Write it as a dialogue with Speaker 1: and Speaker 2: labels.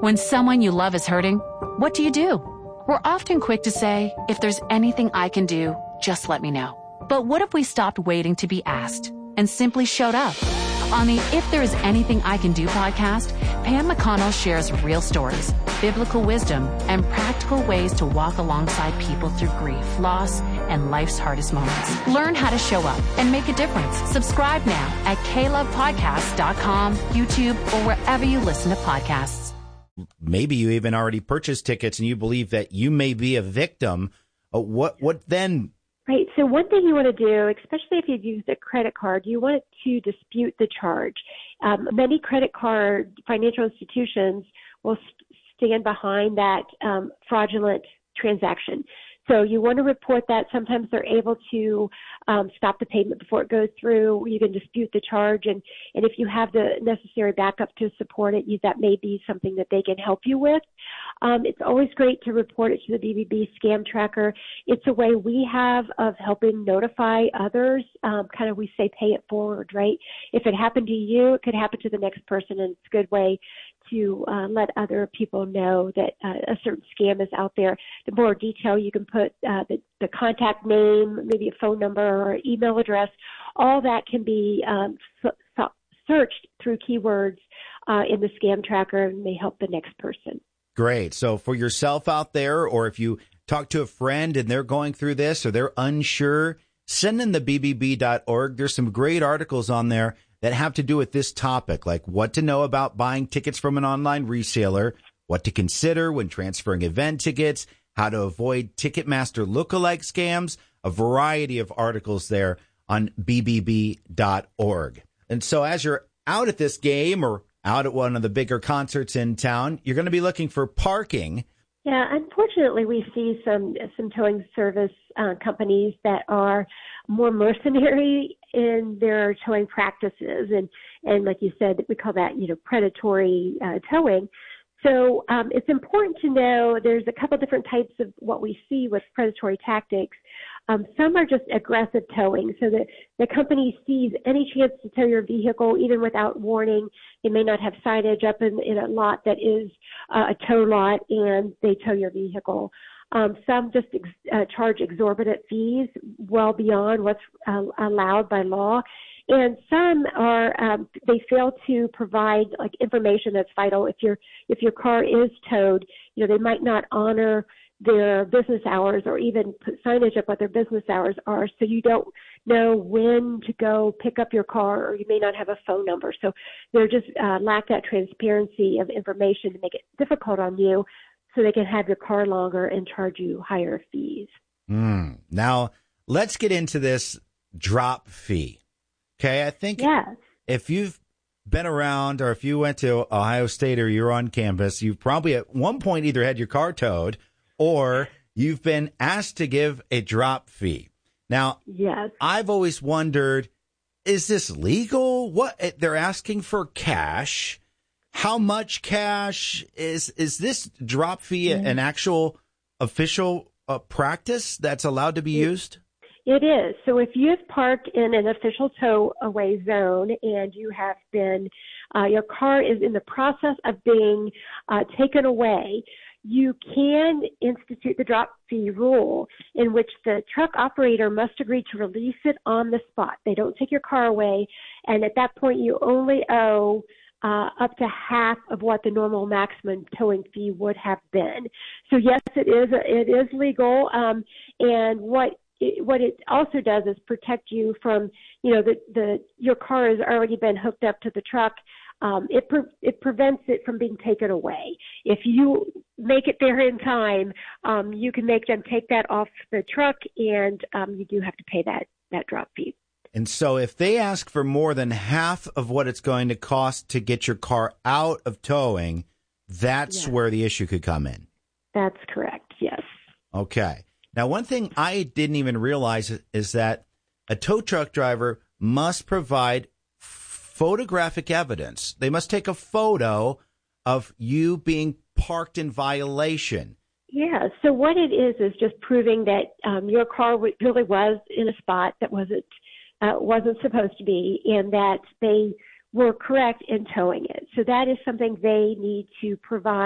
Speaker 1: When someone you love is hurting, what do? We're often quick to say, if there's anything I can do, just let me know. But what if we stopped waiting to be asked and simply showed up? On the If There Is Anything I Can Do podcast, Pam McConnell shares real stories, biblical wisdom, and practical ways to walk alongside people through grief, loss, and life's hardest moments. Learn how to show up and make a difference. Subscribe now at KLovePodcasts.com, YouTube, or wherever you listen to podcasts.
Speaker 2: Maybe you even already purchased tickets and you believe that you may be a victim. What then?
Speaker 3: Right. So one thing you want to do, especially if you've used a credit card, you want to dispute the charge. Many credit card financial institutions will stand behind that fraudulent transaction. So you want to report that. Sometimes they're able to stop the payment before it goes through. You can dispute the charge. And if you have the necessary backup to support it, that may be something that they can help you with. It's always great to report it to the BBB scam tracker. It's a way we have of helping notify others. We say pay it forward, right? If it happened to you, it could happen to the next person, and it's a good way to let other people know that a certain scam is out there. The more detail you can put, the contact name, maybe a phone number or email address, all that can be searched through keywords in the scam tracker and may help the next person.
Speaker 2: Great. So for yourself out there, or if you talk to a friend and they're going through this or they're unsure, send them to bbb.org. There's some great articles on there that have to do with this topic, like what to know about buying tickets from an online reseller, what to consider when transferring event tickets, how to avoid Ticketmaster lookalike scams, a variety of articles there on bbb.org. And so as you're out at this game or out at one of the bigger concerts in town, you're going to be looking for parking.
Speaker 3: Yeah, unfortunately, we see some towing service companies that are more mercenary in their towing practices, and like you said, we call that predatory towing. So it's important to know there's a couple different types of what we see with predatory tactics. Some are just aggressive towing, so that the company sees any chance to tow your vehicle even without warning. They may not have signage up in a lot that is a tow lot, and they tow your vehicle. Some just charge exorbitant fees well beyond what's allowed by law. And some are they fail to provide information that's vital. If your car is towed, they might not honor their business hours or even put signage up what their business hours are, so you don't know when to go pick up your car, or you may not have a phone number. So they're just lack that transparency of information to make it difficult on you, so they can have your car longer and charge you higher fees.
Speaker 2: Now, let's get into this drop fee. Okay, I think if you've been around or if you went to Ohio State or you're on campus, you've probably at one point either had your car towed or you've been asked to give a drop fee. Now, I've always wondered, is this legal? What they're asking for cash? How much cash? Is this drop fee an actual official practice that's allowed to be used?
Speaker 3: It is. So if you've parked in an official tow away zone and you have been, your car is in the process of being taken away, you can institute the drop fee rule in which the truck operator must agree to release it on the spot. They don't take your car away, and at that point you only owe up to half of what the normal maximum towing fee would have been. So yes, it is legal, and what it also does is protect you from, your car has already been hooked up to the truck. It prevents it from being taken away. If you make it there in time, you can make them take that off the truck, and you do have to pay that drop fee.
Speaker 2: And so if they ask for more than half of what it's going to cost to get your car out of towing, that's where the issue could come in.
Speaker 3: That's correct, yes.
Speaker 2: Okay. Now, one thing I didn't even realize is that a tow truck driver must provide photographic evidence. They must take a photo of you being parked in violation.
Speaker 3: Yeah, so what it is just proving that your car really was in a spot that wasn't supposed to be, and that they were correct in towing it. So that is something they need to provide.